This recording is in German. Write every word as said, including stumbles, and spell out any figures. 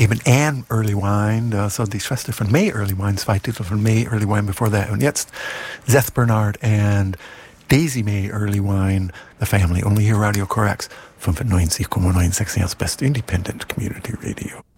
eben Anne Earlywine, also die Schwester von May Earlywine, zwei Titel von May Earlywine bevor that. Und jetzt Seth Bernard and Daisy May Earlywine, The Family, only here Radio Corax, fünfundneunzig Komma neun Sachsens Best Independent Community Radio.